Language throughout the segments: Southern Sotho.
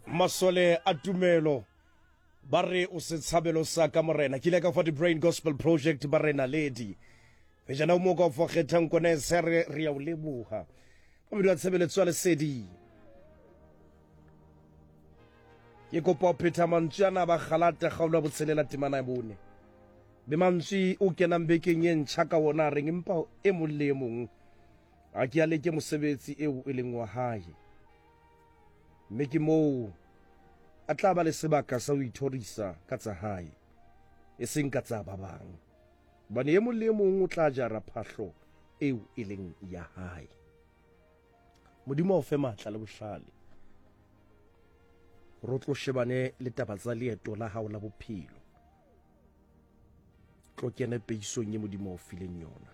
masole a tumelo ba re o se tshabelo sa ka morena ke ile ka fa di Brain Gospel Project ba rena lady be jana o mo ka fo kgethang kone se re ya o leboga ba be di tshebeletso le sedi ke kopa pheta mantsana ba kgalata gaula botselela temana bone be mantsi o kenang bekeng ye ntšha ka wona reng empa e molemong a ke a leke mosebetsi eo e leng wa hae mme ke moo a tla ba le sebaka sa ho ithorisa ka tsa hae e seng ka tsa ba bang bane ye mong le mong o tla jara phahlo eo e leng ya hae. Modimo o fe matla le bohlale ro tlo shebane le taba tsa leeto la hao la bophelo tlo kene peisong ye Modimo o fileng yona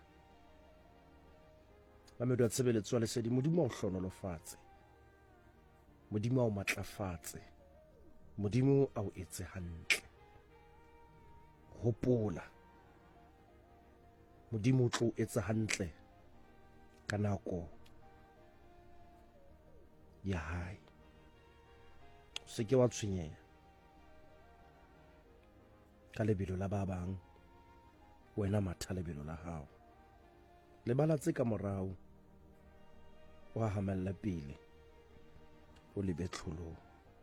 ba me do tshebeletso le sedi Modimo o hlonolofatse Modimo o matlafatse Modimo a o etse hantle hopola Modimo o tlo etsa hantle ka nako ya hae se ke wa tshwenyeha ka lebelo la ba bang wena matha lebelo la hao le balatse ka morao wa hamella pele o lebe tlholo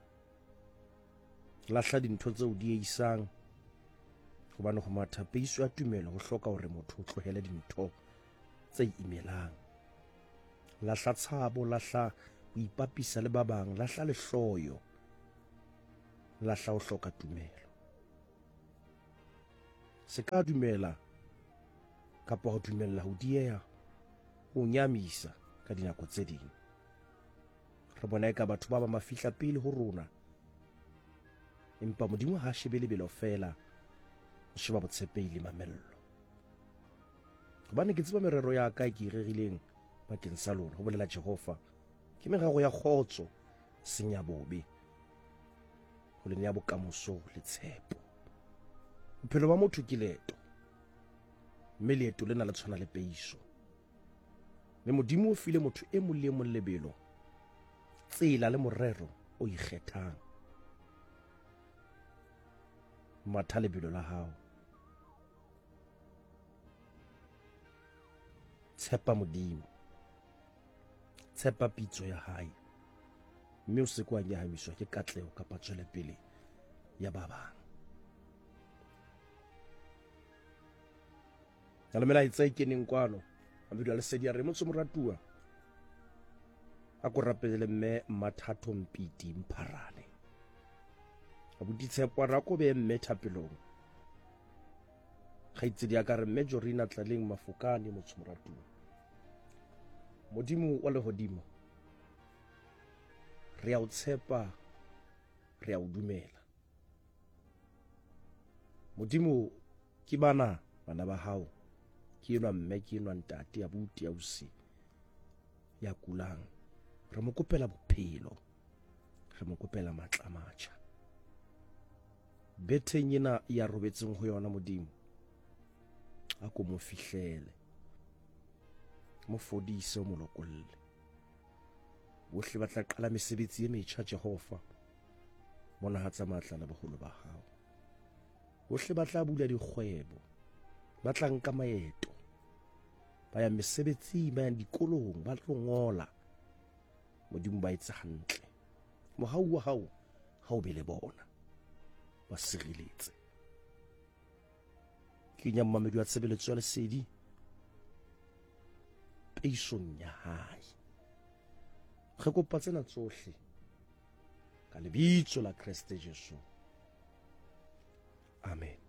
lahla dintho tseo di isang gobane go matha peiso ya tumelo go hloka hore motho o tlohele dintho tse imelang lahla tshabo lahla o ipapisa le ba bang lahla lehloyo lahla o hloka tumelo se ka dumela kapa ho dumella ho dieha ho nyamisa ka dinako tse ding re bona eka batho ba ba mafihla pele ho rona empa Modimo ha shebe lebelo fela o sheba botshepehi le mamello hobane ke tseba merero ya ka ke irerileng bakeng sa lona ho bolela Jehova ke merero ya kgotso senya bobe ho le ya bokamoso le tshepo bophelo ba motho ke leeto mme leeto lena le tshwana le peiso mme Modimo o file motho e mong le mong lebelo tsela le morero o ikgethang matha lebelo la hao tshepa Modimo tshepa pitso ya hae mme o se kwa nyahamiswa ke katleho kapa tswele pele ya ba bang ya lemela itse ikeneng kwano a bidio le sedi ya re motso moratuwa a ko rapele mme Mathatho Mpiti Mpharane a boditshepo ra ko be mme Thapelong ga itse dia ka re mme Jorina Tlaleng Mafokane motso moratuwa Modimo wa lehodimo re a o tshepa re a o dumela Modimo ke bana ba hao ke enwa mme ke enwa ntate abuti ausi ya kulang re mo kopela bophelo re mo kopela matla matjha betheng ena ya robetseng ho yona Modimo a ko mo fihlele mo fodise mo lokolle bohle ba tla qala mesebetsi e metjha Jehova mona hatsa matla la boholo ba hao bohle ba tla bula dikgwebo ba tla nka maeto ba ya mesebetsi ba ya dikolong ba tlo ngola Modimo ba etsa hantle mohau wa hao ha o be le bona ba siriletse ke nya mmamedi wa tshebeletso ya lesedi peisong ya hae re kopa tsena tsohle ka lebitso la Kriste Jesu amen.